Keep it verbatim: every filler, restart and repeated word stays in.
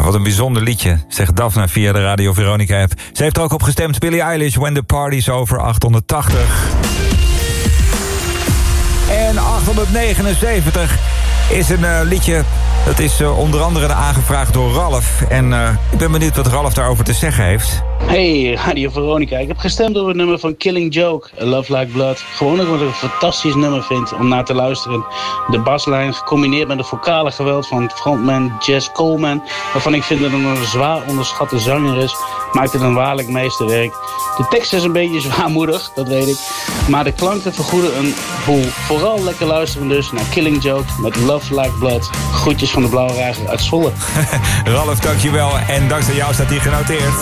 wat een bijzonder liedje, zegt Daphne via de Radio Veronica-app. Ze heeft er ook op gestemd, Billie Eilish, When the Party's Over, achthonderdtachtig. En achthonderdnegenenzeventig is een uh, liedje, dat is uh, onder andere aangevraagd door Ralf. En uh, ik ben benieuwd wat Ralf daarover te zeggen heeft. Hey, Radio Veronica. Ik heb gestemd op het nummer van Killing Joke, A Love Like Blood. Gewoon omdat ik het een fantastisch nummer vind om naar te luisteren. De baslijn gecombineerd met de vocale geweld van frontman Jess Coleman, waarvan ik vind dat het een zwaar onderschatte zanger is, maakt het een waarlijk meesterwerk. De tekst is een beetje zwaarmoedig, dat weet ik. Maar de klanken vergoeden een boel. Vooral lekker luisteren dus naar Killing Joke met Love Like Blood. Groetjes van de Blauwe Reiger uit Zwolle. Ralf, dankjewel. En dankzij jou staat hier genoteerd.